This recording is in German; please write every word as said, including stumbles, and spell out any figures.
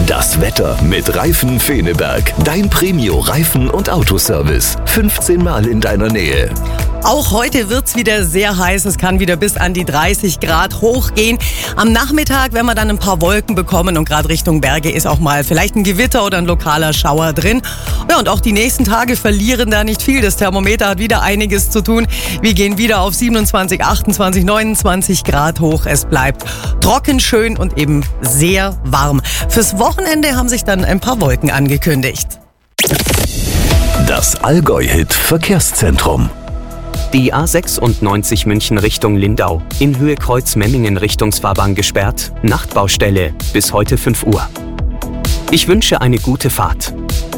Das Wetter mit Reifen Feneberg. Dein Premio-Reifen- und Autoservice. fünfzehn Mal in deiner Nähe. Auch heute wird's wieder sehr heiß. Es kann wieder bis an die dreißig Grad hochgehen. Am Nachmittag werden wir dann ein paar Wolken bekommen und gerade Richtung Berge ist auch mal vielleicht ein Gewitter oder ein lokaler Schauer drin. Ja, und auch die nächsten Tage verlieren da nicht viel. Das Thermometer hat wieder einiges zu tun. Wir gehen wieder auf siebenundzwanzig, achtundzwanzig, neunundzwanzig Grad hoch. Es bleibt trocken, schön und eben sehr warm. Fürs Wochenende haben sich dann ein paar Wolken angekündigt. Das Allgäu-Hit Verkehrszentrum. Die A sechsundneunzig München Richtung Lindau. In Höhe Kreuz-Memmingen Richtungsfahrbahn gesperrt. Nachtbaustelle bis heute fünf Uhr. Ich wünsche eine gute Fahrt.